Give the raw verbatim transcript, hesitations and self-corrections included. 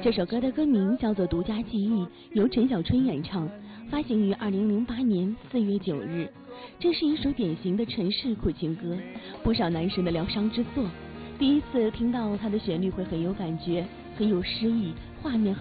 这首歌的歌名叫做《独家记忆》，由陈小春演唱，发行于二零零八年四月九日。这是一首典型的城市苦情歌，不少男生的疗伤之作。第一次听到它的旋律会很有感觉，很有诗意，画面很